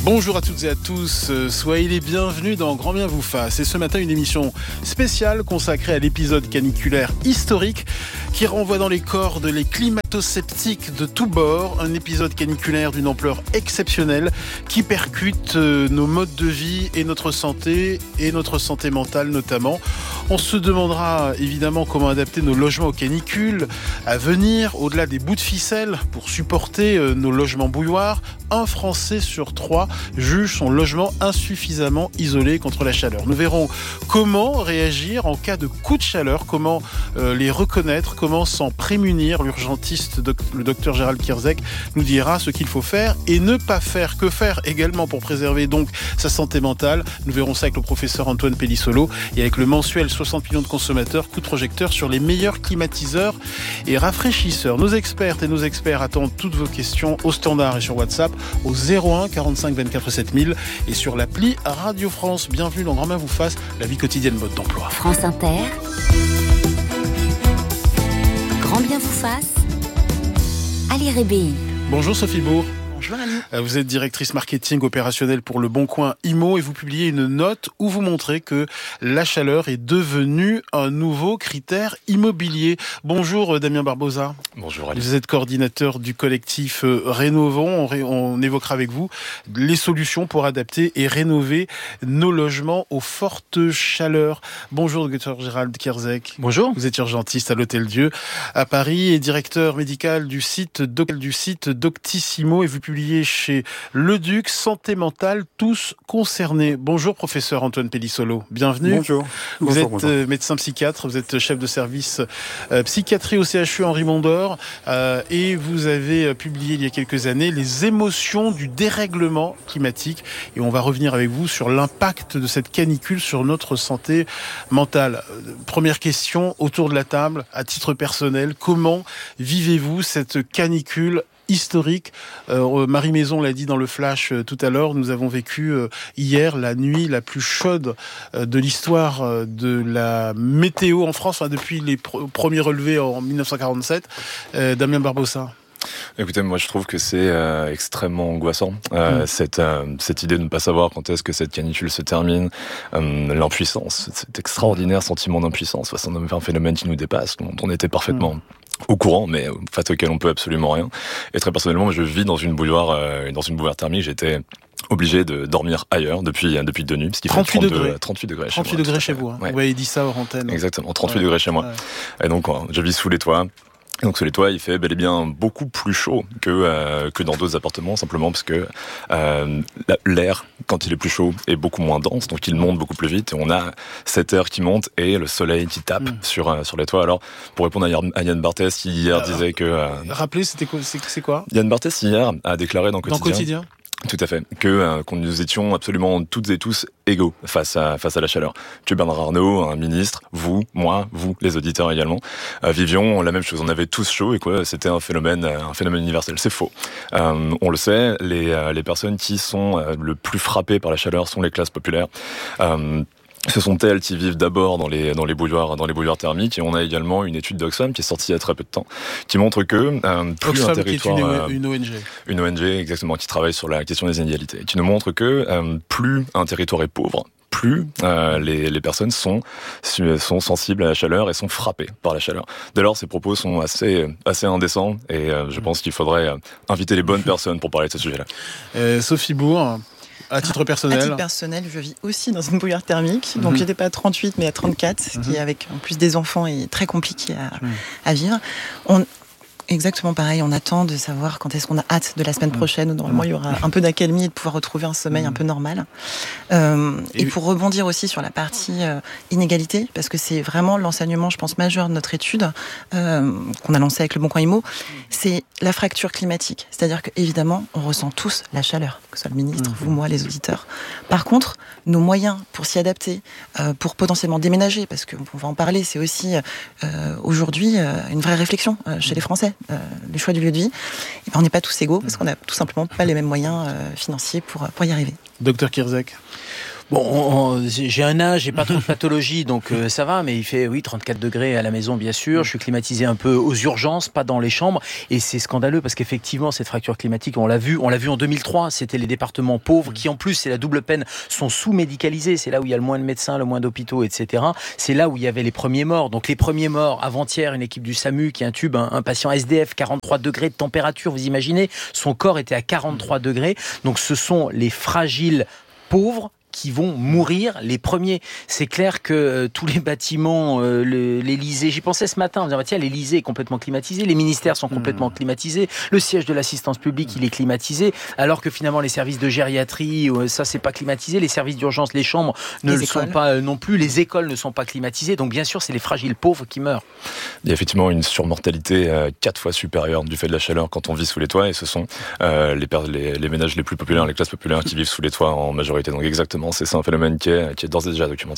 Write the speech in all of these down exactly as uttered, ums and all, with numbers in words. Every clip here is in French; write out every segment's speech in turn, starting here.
Bonjour à toutes et à tous, soyez les bienvenus dans Grand Bien vous fasse. Et ce matin, une émission spéciale consacrée à l'épisode caniculaire historique qui renvoie dans les cordes les climato-sceptiques de tous bords. Un épisode caniculaire d'une ampleur exceptionnelle qui percute nos modes de vie et notre santé, et notre santé mentale notamment. On se demandera évidemment comment adapter nos logements aux canicules à venir, au-delà des bouts de ficelle pour supporter nos logements bouilloires. Un Français sur trois juge son logement insuffisamment isolé contre la chaleur. Nous verrons comment réagir en cas de coup de chaleur, comment euh, les reconnaître, comment s'en prémunir. L'urgentiste, doc- le docteur Gérald Kierzek, nous dira ce qu'il faut faire et ne pas faire. Que faire également pour préserver donc sa santé mentale. Nous verrons ça avec le professeur Antoine Pellissolo et avec le mensuel soixante millions de consommateurs, coup de projecteur sur les meilleurs climatiseurs et rafraîchisseurs. Nos expertes et nos experts attendent toutes vos questions au standard et sur WhatsApp au zéro un quarante-cinq vingt-quatre sept mille et sur l'appli Radio France. Bienvenue dans Grand Bien vous fasse, la vie quotidienne mode d'emploi. France Inter, Grand Bien vous fasse, Ali Rébéi. Bonjour Sophie Bourg. Bonjour Ali. Vous êtes directrice marketing opérationnelle pour Le Bon Coin Immo et vous publiez une note où vous montrez que la chaleur est devenue un nouveau critère immobilier. Bonjour Damien Barbosa. Bonjour Ali. Vous êtes coordinateur du collectif Rénovons. On, ré, on évoquera avec vous les solutions pour adapter et rénover nos logements aux fortes chaleurs. Bonjour docteur Gérald Kierzek. Bonjour. Vous êtes urgentiste à l'Hôtel Dieu à Paris et directeur médical du site, doc, du site Doctissimo et vous publiez chez Le Duc, Santé mentale, tous concernés. Bonjour professeur Antoine Pellissolo, bienvenue. Bonjour. Vous bonjour, êtes bonjour. Euh, médecin psychiatre, vous êtes chef de service euh, psychiatrie au C H U Henri Mondor euh, et vous avez euh, publié il y a quelques années les émotions du dérèglement climatique et on va revenir avec vous sur l'impact de cette canicule sur notre santé mentale. Euh, première question autour de la table, à titre personnel, comment vivez-vous cette canicule historique? euh, Marie Maison l'a dit dans le flash euh, tout à l'heure, nous avons vécu euh, hier la nuit la plus chaude euh, de l'histoire euh, de la météo en France, hein, depuis les pr- premiers relevés en dix-neuf cent quarante-sept. euh, Damien Barbosa. Écoutez, moi je trouve que c'est euh, extrêmement angoissant, euh, mmh. cette, euh, cette idée de ne pas savoir quand est-ce que cette canicule se termine, euh, l'impuissance, cet extraordinaire sentiment d'impuissance face à un phénomène qui nous dépasse, dont on était parfaitement... Mmh. au courant, mais face auquel on peut absolument rien. Et très personnellement, je vis dans une bouilloire, euh, dans une bouilloire thermique. J'étais obligé de dormir ailleurs depuis depuis deux nuits, parce qu'il fait trente-huit trente-deux, degrés. trente-huit degrés chez trente-huit moi. degrés chez vous. Hein. Ouais. Vous avez dit ça hors antenne. Exactement, trente-huit ouais. degrés chez moi. Ouais. Et donc, je vis sous les toits. Donc sous les toits, il fait bel et bien beaucoup plus chaud que euh, que dans d'autres appartements, simplement parce que euh, l'air, quand il est plus chaud, est beaucoup moins dense, donc il monte beaucoup plus vite. Et on a cet air qui monte et le soleil qui tape mm. sur euh, sur les toits. Alors, pour répondre à Yann Barthès, qui hier Alors, disait que... Euh, rappelez, c'était quoi, c'est, c'est quoi Yann Barthès, hier, a déclaré dans Quotidien... Dans Quotidien Tout à fait, que euh, qu'on nous étions absolument toutes et tous égaux face à face à la chaleur. Que Bernard Arnault, un ministre, vous, moi, vous, les auditeurs également, euh, vivions la même chose. On avait tous chaud et quoi, c'était un phénomène, un phénomène universel. C'est faux. Euh, on le sait, les euh, les personnes qui sont euh, le plus frappées par la chaleur sont les classes populaires. Euh, Ce sont elles qui vivent d'abord dans les dans les bouilloires dans les bouilloires thermiques, et on a également une étude d'Oxfam qui est sortie il y a très peu de temps qui montre que euh, plus Oxfam, un territoire qui est une, une O N G une O N G exactement qui travaille sur la question des inégalités, qui nous montre que euh, plus un territoire est pauvre, plus euh, les, les personnes sont, sont sensibles à la chaleur et sont frappées par la chaleur. Dès lors, ces propos sont assez, assez indécents et euh, je pense qu'il faudrait euh, inviter les bonnes personnes pour parler de ce sujet-là. Euh, Sophie Bourg, à titre personnel. À titre personnel, je vis aussi dans une bouilloire thermique, donc mmh. j'étais pas à trente-huit mais à trente-quatre, ce mmh. qui avec en plus des enfants est très compliqué à, mmh. à vivre. On, Exactement pareil, on attend de savoir quand est-ce qu'on a hâte de la semaine prochaine où normalement il y aura un peu d'accalmie et de pouvoir retrouver un sommeil un peu normal. Euh, et, et pour rebondir aussi sur la partie euh, inégalité, parce que c'est vraiment l'enseignement, je pense, majeur de notre étude euh, qu'on a lancé avec Le Bon Coin Immo, c'est la fracture climatique. C'est-à-dire qu'évidemment, on ressent tous la chaleur, que ce soit le ministre, mmh. vous, moi, les auditeurs. Par contre, nos moyens pour s'y adapter, euh, pour potentiellement déménager, parce qu'on va en parler, c'est aussi euh, aujourd'hui euh, une vraie réflexion euh, chez les Français. Euh, les choix du lieu de vie, et ben on n'est pas tous égaux parce qu'on n'a tout simplement pas les mêmes moyens euh, financiers pour, pour y arriver. Docteur Kierzek. Bon, on, on, j'ai un âge, j'ai pas trop de pathologie, donc euh, ça va, mais il fait oui trente-quatre degrés à la maison, bien sûr. Je suis climatisé un peu aux urgences, pas dans les chambres, et c'est scandaleux parce qu'effectivement cette fracture climatique, on l'a vu, on l'a vu en deux mille trois, c'était les départements pauvres qui en plus, c'est la double peine, sont sous-médicalisés. C'est là où il y a le moins de médecins, le moins d'hôpitaux, et cetera. C'est là où il y avait les premiers morts. Donc les premiers morts, avant-hier, une équipe du SAMU qui intube un, un patient S D F, quarante-trois degrés de température, vous imaginez, son corps était à quarante-trois degrés. Donc ce sont les fragiles pauvres qui vont mourir les premiers. C'est clair que euh, tous les bâtiments, euh, le, l'Élysée, j'y pensais ce matin en disant, bah, tiens, l'Élysée est complètement climatisé, les ministères sont complètement mmh. climatisés, le siège de l'assistance publique, il est climatisé, alors que finalement les services de gériatrie, euh, ça c'est pas climatisé, les services d'urgence, les chambres ne les le écoles. sont pas euh, non plus, les écoles ne sont pas climatisées, donc bien sûr c'est les fragiles pauvres qui meurent. Il y a effectivement une surmortalité euh, quatre fois supérieure du fait de la chaleur quand on vit sous les toits, et ce sont euh, les, les, les ménages les plus populaires, les classes populaires qui vivent sous les toits en majorité. Donc exactement, c'est un phénomène qui est, qui est d'ores et déjà documenté.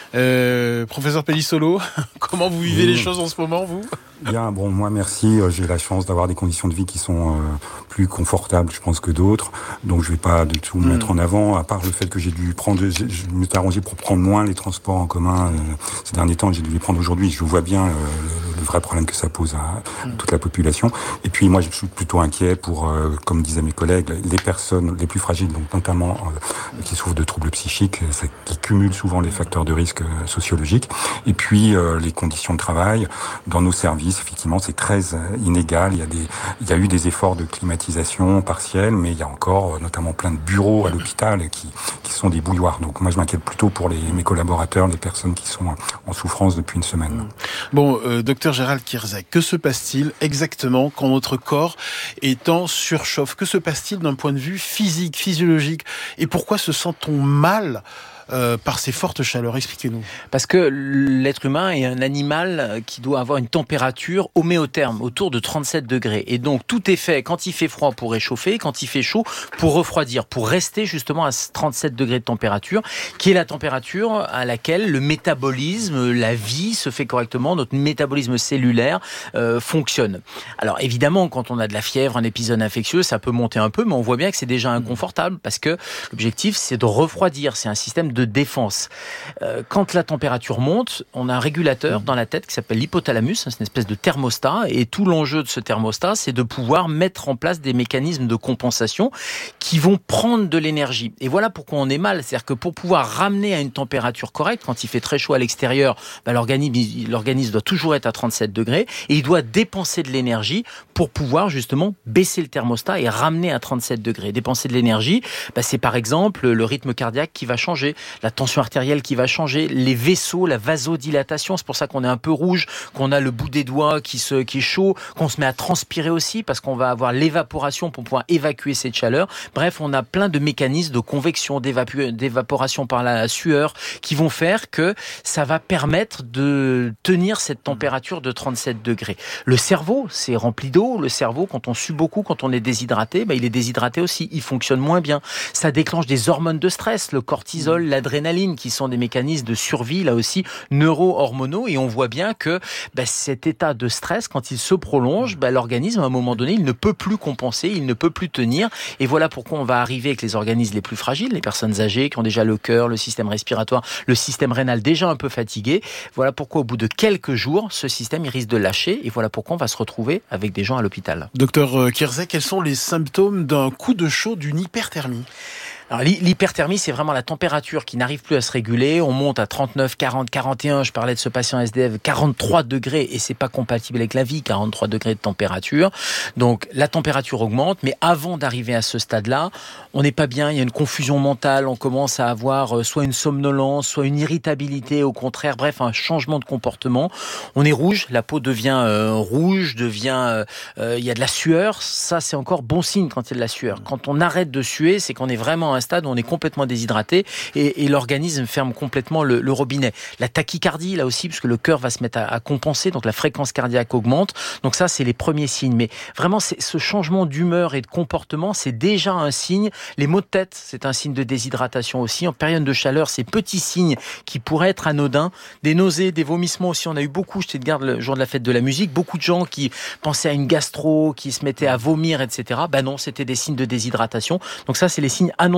Euh, professeur Pellissolo, comment vous vivez oui. les choses en ce moment, vous ? Bien, bon, moi merci, j'ai la chance d'avoir des conditions de vie qui sont euh, plus confortables, je pense, que d'autres, donc je vais pas du tout me mettre mmh. en avant, à part le fait que j'ai dû prendre, je, je me suis arrangé pour prendre moins les transports en commun euh, ces derniers temps, j'ai dû les prendre aujourd'hui, je vois bien euh, le, le vrai problème que ça pose à, à toute la population, et puis moi je suis plutôt inquiet pour, euh, comme disaient mes collègues, les personnes les plus fragiles, donc notamment euh, qui souffrent de troubles psychiques, ça, qui cumulent souvent les facteurs de risque euh, sociologiques, et puis euh, les conditions de travail dans nos services. Effectivement, c'est très inégal. Il y a des, il y a eu des efforts de climatisation partiels, mais il y a encore notamment plein de bureaux à l'hôpital qui, qui sont des bouilloires. Donc moi, je m'inquiète plutôt pour les, mes collaborateurs, les personnes qui sont en souffrance depuis une semaine. Bon, euh, docteur Gérald Kierzek, que se passe-t-il exactement quand notre corps est en surchauffe ? Que se passe-t-il d'un point de vue physique, physiologique ? Et pourquoi se sent-on mal Euh, par ces fortes chaleurs? Expliquez-nous. Parce que l'être humain est un animal qui doit avoir une température homéotherme, autour de trente-sept degrés. Et donc, tout est fait quand il fait froid pour réchauffer, quand il fait chaud pour refroidir, pour rester justement à trente-sept degrés de température, qui est la température à laquelle le métabolisme, la vie se fait correctement, notre métabolisme cellulaire euh, fonctionne. Alors, évidemment, quand on a de la fièvre, un épisode infectieux, ça peut monter un peu, mais on voit bien que c'est déjà inconfortable, parce que l'objectif, c'est de refroidir. C'est un système de défense. Euh, quand la température monte, on a un régulateur dans la tête qui s'appelle l'hypothalamus, c'est une espèce de thermostat, et tout l'enjeu de ce thermostat, c'est de pouvoir mettre en place des mécanismes de compensation qui vont prendre de l'énergie. Et voilà pourquoi on est mal, c'est-à-dire que pour pouvoir ramener à une température correcte, quand il fait très chaud à l'extérieur, bah, l'organisme, l'organisme doit toujours être à trente-sept degrés, et il doit dépenser de l'énergie pour pouvoir justement baisser le thermostat et ramener à trente-sept degrés. Dépenser de l'énergie, bah, c'est par exemple le rythme cardiaque qui va changer, la tension artérielle qui va changer, les vaisseaux, la vasodilatation, c'est pour ça qu'on est un peu rouge, qu'on a le bout des doigts qui, se, qui est chaud, qu'on se met à transpirer aussi, parce qu'on va avoir l'évaporation pour pouvoir évacuer cette chaleur. Bref, on a plein de mécanismes de convection, d'évapu- d'évaporation par la sueur, qui vont faire que ça va permettre de tenir cette température de trente-sept degrés. Le cerveau, c'est rempli d'eau. Le cerveau, quand on sue beaucoup, quand on est déshydraté, bah, il est déshydraté aussi, il fonctionne moins bien. Ça déclenche des hormones de stress, le cortisol, l'adrénaline, qui sont des mécanismes de survie, là aussi, neuro-hormonaux, et on voit bien que bah, cet état de stress, quand il se prolonge, bah, l'organisme, à un moment donné, il ne peut plus compenser, il ne peut plus tenir, et voilà pourquoi on va arriver avec les organismes les plus fragiles, les personnes âgées qui ont déjà le cœur, le système respiratoire, le système rénal déjà un peu fatigué. Voilà pourquoi, au bout de quelques jours, ce système, il risque de lâcher, et voilà pourquoi on va se retrouver avec des gens à l'hôpital. Docteur Kierzek, quels sont les symptômes d'un coup de chaud, d'une hyperthermie ? Alors, l'hyperthermie, c'est vraiment la température qui n'arrive plus à se réguler. On monte à trente-neuf, quarante, quarante et un. Je parlais de ce patient S D F, quarante-trois degrés, et c'est pas compatible avec la vie, quarante-trois degrés de température. Donc, la température augmente, mais avant d'arriver à ce stade-là, on n'est pas bien. Il y a une confusion mentale. On commence à avoir soit une somnolence, soit une irritabilité, au contraire. Bref, un changement de comportement. On est rouge, la peau devient euh, rouge, devient, euh, il y a de la sueur. Ça, c'est encore bon signe quand il y a de la sueur. Quand on arrête de suer, c'est qu'on est vraiment à un stade où on est complètement déshydraté et, et l'organisme ferme complètement le, le robinet. La tachycardie, là aussi, puisque le cœur va se mettre à, à compenser, donc la fréquence cardiaque augmente. Donc ça, c'est les premiers signes. Mais vraiment, c'est, ce changement d'humeur et de comportement, c'est déjà un signe. Les maux de tête, c'est un signe de déshydratation aussi. En période de chaleur, ces petits signes qui pourraient être anodins. Des nausées, des vomissements aussi. On a eu beaucoup, je te garde le jour de la fête de la musique, beaucoup de gens qui pensaient à une gastro, qui se mettaient à vomir, et cetera. Ben non, c'était des signes de déshydratation. Donc ça, c'est les signes annoncés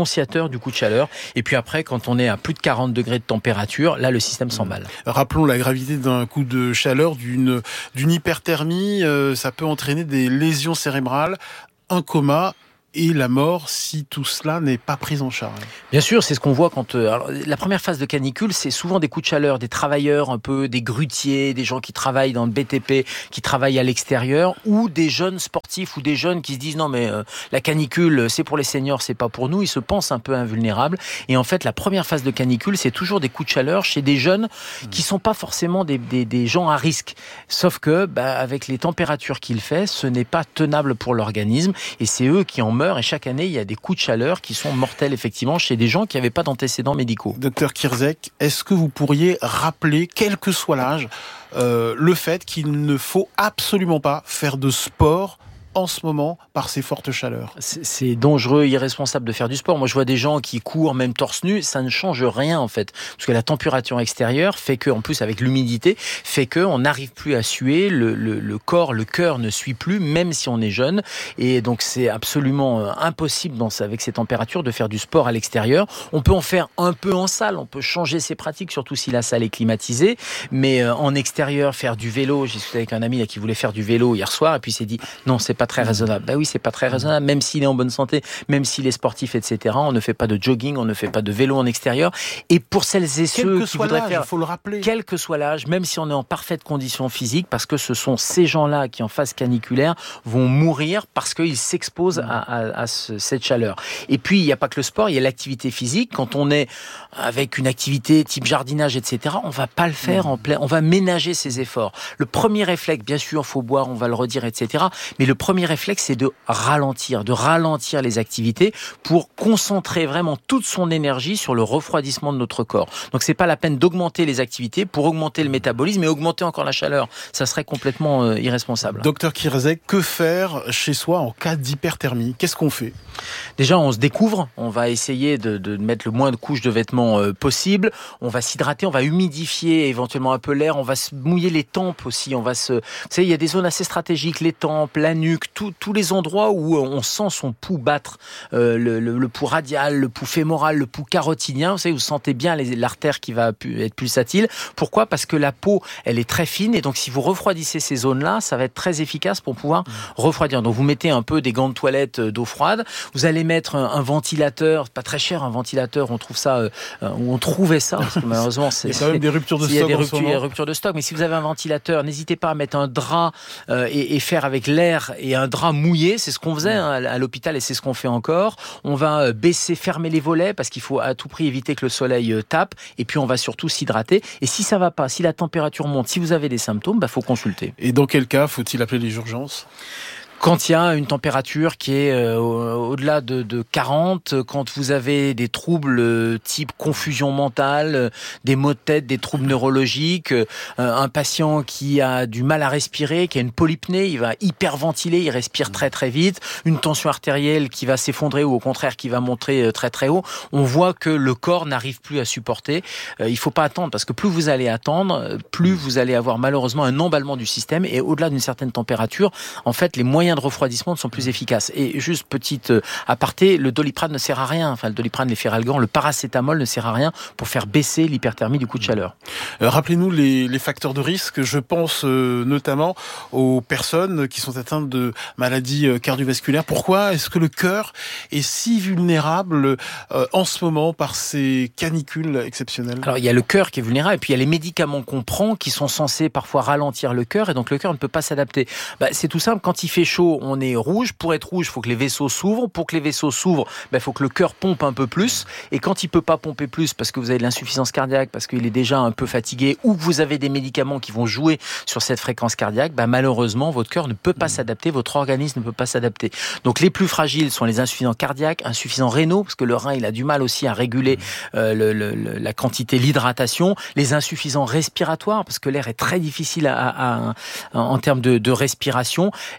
annonciateur du coup de chaleur. Et puis après, quand on est à plus de quarante degrés de température, là, le système s'emballe. Rappelons la gravité d'un coup de chaleur, d'une, d'une hyperthermie. Euh, ça peut entraîner des lésions cérébrales, un coma et la mort si tout cela n'est pas pris en charge. Bien sûr, c'est ce qu'on voit quand... Euh, alors, la première phase de canicule, c'est souvent des coups de chaleur, des travailleurs un peu, des grutiers, des gens qui travaillent dans le B T P, qui travaillent à l'extérieur, ou des jeunes sportifs, ou des jeunes qui se disent non mais euh, la canicule, c'est pour les seniors, c'est pas pour nous. Ils se pensent un peu invulnérables. Et en fait, la première phase de canicule, c'est toujours des coups de chaleur chez des jeunes qui sont pas forcément des, des, des gens à risque. Sauf que, bah, avec les températures qu'il fait, ce n'est pas tenable pour l'organisme. Et c'est eux qui en meurent. Et chaque année, il y a des coups de chaleur qui sont mortels, effectivement, chez des gens qui n'avaient pas d'antécédents médicaux. Docteur Kierzek, est-ce que vous pourriez rappeler, quel que soit l'âge, euh, le fait qu'il ne faut absolument pas faire de sport en ce moment par ces fortes chaleurs? C'est dangereux, irresponsable de faire du sport. Moi, je vois des gens qui courent même torse nu, ça ne change rien en fait, parce que la température extérieure fait que, en plus avec l'humidité, fait que on n'arrive plus à suer, le, le, le corps, le cœur ne suit plus, même si on est jeune, et donc c'est absolument impossible dans, avec ces températures de faire du sport à l'extérieur. On peut en faire un peu en salle, on peut changer ses pratiques, surtout si la salle est climatisée, mais en extérieur, faire du vélo. J'ai discuté avec un ami là, qui voulait faire du vélo hier soir, et puis il s'est dit non, c'est pas très raisonnable. Ben oui, c'est pas très raisonnable, même s'il est en bonne santé, même s'il est sportif, et cetera. On ne fait pas de jogging, on ne fait pas de vélo en extérieur. Et pour celles et ceux qui voudraient faire, faut le rappeler, quel que soit l'âge, même si on est en parfaite condition physique, parce que ce sont ces gens-là qui, en phase caniculaire, vont mourir parce qu'ils s'exposent à, à, à ce, cette chaleur. Et puis, il n'y a pas que le sport, il y a l'activité physique. Quand on est avec une activité type jardinage, et cetera, on va pas le faire en plein, on va ménager ses efforts. Le premier réflexe, bien sûr, faut boire, on va le redire, et cetera. Mais le premier réflexe, c'est de ralentir, de ralentir les activités pour concentrer vraiment toute son énergie sur le refroidissement de notre corps. Donc, c'est pas la peine d'augmenter les activités pour augmenter le métabolisme et augmenter encore la chaleur. Ça serait complètement euh, irresponsable. Docteur Kierzek, que faire chez soi en cas d'hyperthermie? Qu'est-ce qu'on fait? Déjà, on se découvre. On va essayer de, de mettre le moins de couches de vêtements euh, possible. On va s'hydrater, on va humidifier éventuellement un peu l'air. On va se mouiller les tempes aussi. On va se, vous savez, il y a des zones assez stratégiques, les tempes, la nuque, tout, tous les endroits où on sent son pouls battre, euh, le, le, le pouls radial, le pouls fémoral, le pouls carotidien. Vous savez, vous sentez bien les, l'artère qui va être pulsatile. Pourquoi? Parce que la peau, elle est très fine, et donc si vous refroidissez ces zones-là, ça va être très efficace pour pouvoir refroidir. Donc vous mettez un peu des gants de toilette d'eau froide. Vous allez mettre un, un ventilateur, pas très cher, un ventilateur. On trouve ça, euh, on trouvait ça, parce que malheureusement, c'est, il y a quand même des ruptures de stock. Il y a des ruptures, il y a des ruptures de stock. Mais si vous avez un ventilateur, n'hésitez pas à mettre un drap euh, et, et faire avec l'air et un drap mouillé. C'est ce qu'on faisait hein, à l'hôpital, et c'est ce qu'on fait encore. On va baisser, fermer les volets, parce qu'il faut à tout prix éviter que le soleil tape. Et puis on va surtout s'hydrater. Et si ça va pas, si la température monte, si vous avez des symptômes, bah faut consulter. Et dans quel cas faut-il appeler les urgences? Quand il y a une température qui est euh, au-delà de, de quarante, quand vous avez des troubles euh, type confusion mentale, euh, des maux de tête, des troubles neurologiques, euh, un patient qui a du mal à respirer, qui a une polypnée, il va hyperventiler, il respire très très vite, une tension artérielle qui va s'effondrer ou au contraire qui va monter euh, très très haut, on voit que le corps n'arrive plus à supporter. Euh, il faut pas attendre, parce que plus vous allez attendre, plus vous allez avoir malheureusement un emballement du système, et au-delà d'une certaine température, en fait, les moyens de refroidissement ne sont plus efficaces. Et juste petite aparté, le Doliprane ne sert à rien. Enfin, le Doliprane, les Feralgan, le paracétamol ne sert à rien pour faire baisser l'hyperthermie du coup de chaleur. Euh, rappelez-nous les, les facteurs de risque. Je pense euh, notamment aux personnes qui sont atteintes de maladies euh, cardiovasculaires. Pourquoi est-ce que le cœur est si vulnérable euh, en ce moment par ces canicules exceptionnelles? Alors, il y a le cœur qui est vulnérable, et puis il y a les médicaments qu'on prend qui sont censés parfois ralentir le cœur, et donc le cœur ne peut pas s'adapter. Bah, c'est tout simple. Quand il fait chaud, on est rouge. Pour être rouge, il faut que les vaisseaux s'ouvrent. Pour que les vaisseaux s'ouvrent, il bah, faut que le cœur pompe un peu plus. Et quand il peut pas pomper plus parce que vous avez de l'insuffisance cardiaque, parce qu'il est déjà un peu fatigué, ou que vous avez des médicaments qui vont jouer sur cette fréquence cardiaque, bah, malheureusement, votre cœur ne peut pas s'adapter, votre organisme ne peut pas s'adapter. Donc les plus fragiles sont les insuffisants cardiaques, insuffisants rénaux, parce que le rein, il a du mal aussi à réguler euh, le, le, la quantité, l'hydratation. Les insuffisants respiratoires, parce que l'air est très difficile à, à, à, en termes de, de respiration. Les patients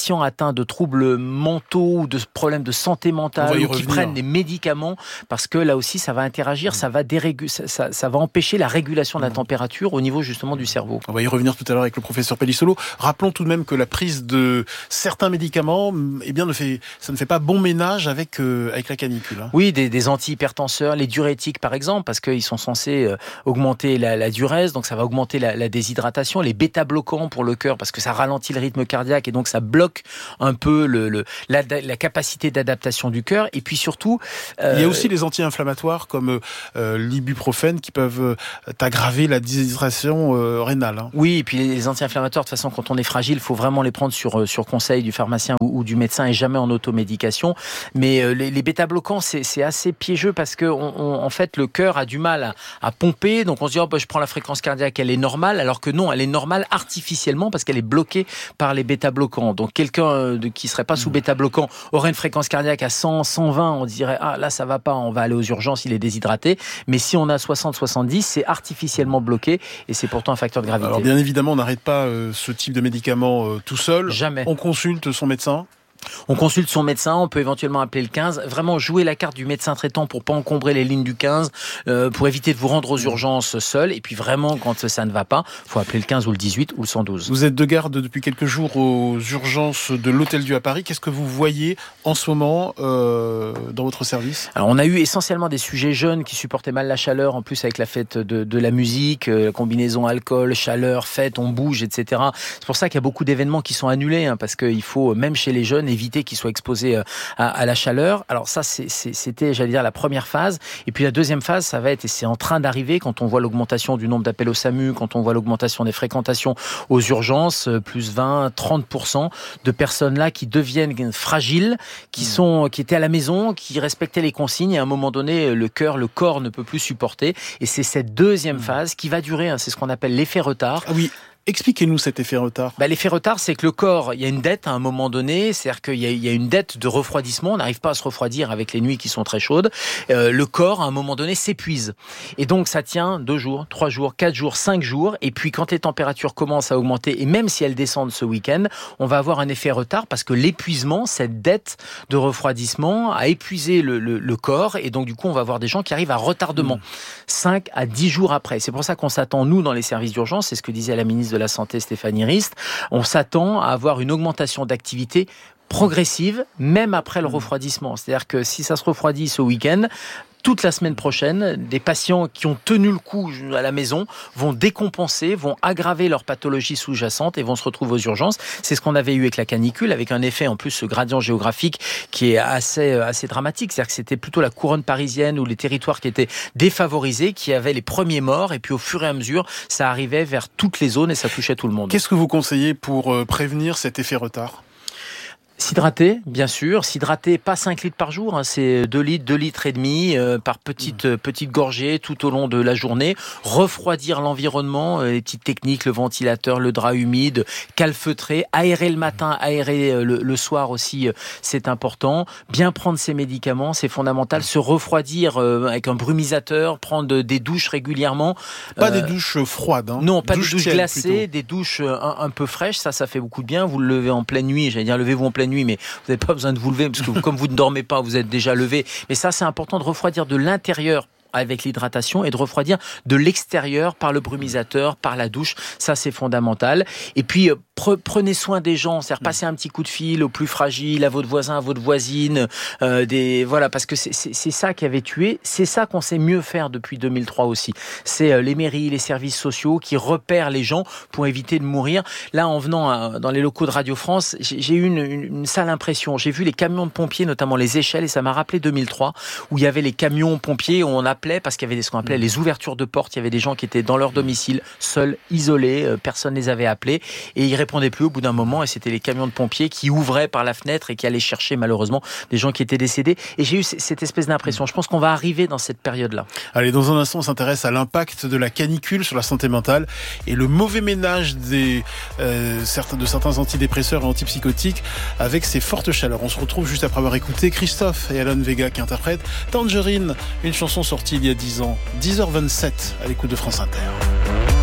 patients atteints de troubles mentaux ou de problèmes de santé mentale ou qui prennent des médicaments, parce que là aussi ça va interagir, ça va dérégu- ça, ça, ça va empêcher la régulation de la température au niveau justement du cerveau. On va y revenir tout à l'heure avec le professeur Pellissolo. Rappelons tout de même que la prise de certains médicaments, eh bien, ne fait, ça ne fait pas bon ménage avec, euh, avec la canicule. Hein. Oui, des, des antihypertenseurs, les diurétiques par exemple, parce qu'ils sont censés euh, augmenter la, la diurèse, donc ça va augmenter la, la déshydratation, les bêta-bloquants pour le cœur, parce que ça ralentit le rythme cardiaque et donc ça bloque un peu le, le, la, la capacité d'adaptation du cœur. Et puis surtout... Euh, il y a aussi les anti-inflammatoires comme euh, l'ibuprofène qui peuvent euh, aggraver la déshydratation euh, rénale. Hein. Oui, et puis les anti-inflammatoires, de toute façon, quand on est fragile, il faut vraiment les prendre sur, sur conseil du pharmacien ou, ou du médecin et jamais en automédication. Mais euh, les, les bêta-bloquants, c'est, c'est assez piégeux parce que on, on, en fait, le cœur a du mal à, à pomper. Donc on se dit, oh, bah, je prends la fréquence cardiaque, elle est normale, alors que non, elle est normale artificiellement parce qu'elle est bloquée par les bêta-bloquants. Donc quelqu'un de, qui serait pas sous bêta-bloquant aurait une fréquence cardiaque à cent, cent vingt, on dirait, ah là, ça va pas, on va aller aux urgences, il est déshydraté. Mais si on a soixante, soixante-dix, c'est artificiellement bloqué et c'est pourtant un facteur de gravité. Alors bien évidemment, on n'arrête pas euh, ce type de médicament euh, tout seul. Jamais. On consulte son médecin. On consulte son médecin, on peut éventuellement appeler le quinze. Vraiment jouer la carte du médecin traitant pour pas encombrer les lignes du quinze, euh, pour éviter de vous rendre aux urgences seul. Et puis vraiment, quand ça ne va pas, faut appeler le quinze ou le dix-huit ou le cent douze. Vous êtes de garde depuis quelques jours aux urgences de l'Hôtel-Dieu à Paris. Qu'est-ce que vous voyez en ce moment euh, dans votre service ? Alors, on a eu essentiellement des sujets jeunes qui supportaient mal la chaleur, en plus avec la fête de, de la musique, euh, combinaison alcool, chaleur, fête, on bouge, et cetera. C'est pour ça qu'il y a beaucoup d'événements qui sont annulés, hein, parce qu'il faut, même chez les jeunes, éviter qu'ils soient exposés à, à la chaleur. Alors ça, c'est, c'est, c'était, j'allais dire, la première phase. Et puis la deuxième phase, ça va être, et c'est en train d'arriver, quand on voit l'augmentation du nombre d'appels au SAMU, quand on voit l'augmentation des fréquentations aux urgences, plus vingt, trente pour cent de personnes là qui deviennent fragiles, qui sont, qui étaient à la maison, qui respectaient les consignes, et à un moment donné, le cœur, le corps ne peut plus supporter. Et c'est cette deuxième phase qui va durer, hein, c'est ce qu'on appelle l'effet retard. Ah oui. Expliquez-nous cet effet retard. Bah, l'effet retard, c'est que le corps, il y a une dette à un moment donné, c'est-à-dire qu'il y a, il y a une dette de refroidissement, on n'arrive pas à se refroidir avec les nuits qui sont très chaudes. Euh, le corps, à un moment donné, s'épuise. Et donc, ça tient deux jours, trois jours, quatre jours, cinq jours. Et puis, quand les températures commencent à augmenter, et même si elles descendent ce week-end, on va avoir un effet retard parce que l'épuisement, cette dette de refroidissement, a épuisé le, le, le corps. Et donc, du coup, on va avoir des gens qui arrivent à retardement. Mmh. cinq à dix jours après. C'est pour ça qu'on s'attend, nous, dans les services d'urgence, c'est ce que disait la ministre de la Santé Stéphanie Rist, on s'attend à avoir une augmentation d'activité progressive, même après le refroidissement. C'est-à-dire que si ça se refroidit ce week-end, toute la semaine prochaine, des patients qui ont tenu le coup à la maison vont décompenser, vont aggraver leur pathologie sous-jacente et vont se retrouver aux urgences. C'est ce qu'on avait eu avec la canicule, avec un effet en plus, ce gradient géographique qui est assez, assez dramatique. C'est-à-dire que c'était plutôt la couronne parisienne ou les territoires qui étaient défavorisés qui avaient les premiers morts, et puis au fur et à mesure, ça arrivait vers toutes les zones et ça touchait tout le monde. Qu'est-ce que vous conseillez pour prévenir cet effet retard ? S'hydrater, bien sûr. S'hydrater, pas cinq litres par jour, hein, c'est deux litres, deux litres et demi euh, par petite, mmh. petite gorgée tout au long de la journée. Refroidir l'environnement, euh, les petites techniques, le ventilateur, le drap humide, calfeutrer, aérer le matin, aérer euh, le, le soir aussi, euh, c'est important. Bien prendre ses médicaments, c'est fondamental. Se refroidir euh, avec un brumisateur, prendre des douches régulièrement. Pas euh, des douches froides, hein. Non, pas douche des douches tiède, glacées, plutôt. Des douches un, un peu fraîches, ça, ça fait beaucoup de bien. Vous le levez en pleine nuit, j'allais dire levez-vous en pleine nuit, mais vous n'avez pas besoin de vous lever, parce que comme vous ne dormez pas, vous êtes déjà levé. Mais ça, c'est important de refroidir de l'intérieur avec l'hydratation et de refroidir de l'extérieur par le brumisateur, par la douche. Ça, c'est fondamental. Et puis, pre- prenez soin des gens. C'est-à-dire, passez un petit coup de fil aux plus fragiles, à votre voisin, à votre voisine. Euh, des, voilà, parce que c'est, c'est, c'est ça qui avait tué. C'est ça qu'on sait mieux faire depuis deux mille trois aussi. C'est euh, les mairies, les services sociaux qui repèrent les gens pour éviter de mourir. Là, en venant à, dans les locaux de Radio France, j'ai, j'ai eu une, une, une sale impression. J'ai vu les camions de pompiers, notamment les échelles, et ça m'a rappelé deux mille trois, où il y avait les camions pompiers, où on a parce qu'il y avait ce qu'on appelait les ouvertures de portes. Il y avait des gens qui étaient dans leur domicile, seuls, isolés, personne ne les avait appelés et ils répondaient plus au bout d'un moment, et c'était les camions de pompiers qui ouvraient par la fenêtre et qui allaient chercher malheureusement des gens qui étaient décédés. Et j'ai eu cette espèce d'impression. Je pense qu'on va arriver dans cette période-là. Allez, dans un instant, on s'intéresse à l'impact de la canicule sur la santé mentale et le mauvais ménage des, euh, certains, de certains antidépresseurs et antipsychotiques avec ces fortes chaleurs. On se retrouve juste après avoir écouté Christophe et Alan Vega qui interprètent Tangerine, une chanson sortie il y a dix ans, dix heures vingt-sept à l'écoute de France Inter.